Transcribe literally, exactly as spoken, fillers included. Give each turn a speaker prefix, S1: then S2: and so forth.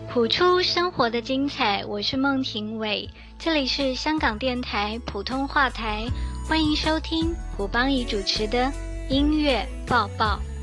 S1: 谱出生活的精彩，我是孟庭苇，这里是香港电台普通话台，欢迎收听胡邦怡主持的音乐报报。